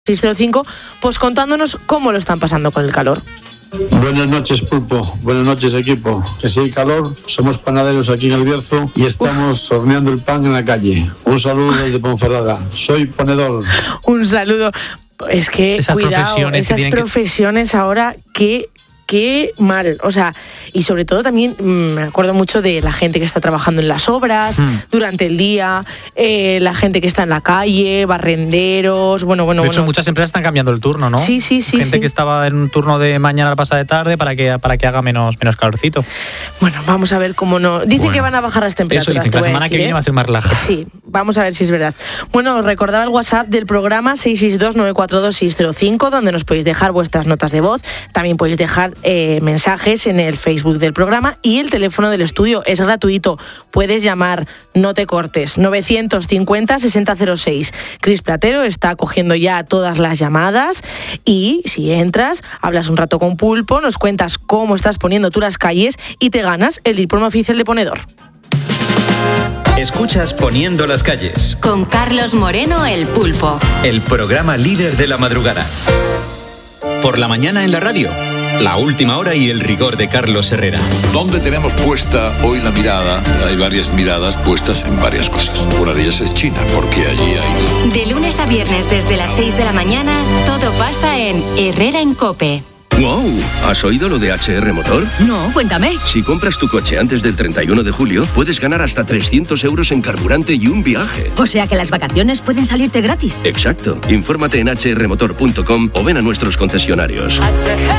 605, pues contándonos cómo lo están pasando con el calor. Buenas noches, Pulpo. Buenas noches, equipo. Que si hay calor, somos panaderos aquí en El Bierzo y estamos horneando el pan en la calle. Un saludo desde Ponferrada. Soy ponedor. Un saludo. Es que, cuidado, esas profesiones ahora, qué mal, o sea, y sobre todo también me acuerdo mucho de la gente que está trabajando en las obras durante el día, la gente que está en la calle, barrenderos, De hecho, muchas empresas están cambiando el turno, ¿no? Sí. Gente que estaba en un turno de mañana a pasar de tarde para que haga menos calorcito. Bueno, vamos a ver cómo no. Dicen que van a bajar las temperaturas. Eso dicen, que la semana que viene va a ser más relajada. Sí, vamos a ver si es verdad. Bueno, os recordaba el WhatsApp del programa 662-942-605, donde nos podéis dejar vuestras notas de voz. También podéis dejar mensajes en el Facebook del programa, y el teléfono del estudio es gratuito. Puedes llamar, no te cortes, 950-6006. Cris Platero está cogiendo ya todas las llamadas, y si entras, hablas un rato con Pulpo, nos cuentas cómo estás poniendo tú las calles y te ganas el diploma oficial de ponedor. Escuchas Poniendo las calles con Carlos Moreno, el Pulpo, el programa líder de la madrugada. Por la mañana en la radio, la última hora y el rigor de Carlos Herrera. ¿Dónde tenemos puesta hoy la mirada? Hay varias miradas puestas en varias cosas. Una de ellas es China, porque allí hay... De lunes a viernes desde las 6 de la mañana, todo pasa en Herrera en COPE. ¡Wow! ¿Has oído lo de HR Motor? No, cuéntame. Si compras tu coche antes del 31 de julio, puedes ganar hasta 300 euros en carburante y un viaje. O sea que las vacaciones pueden salirte gratis. Exacto. Infórmate en hrmotor.com o ven a nuestros concesionarios.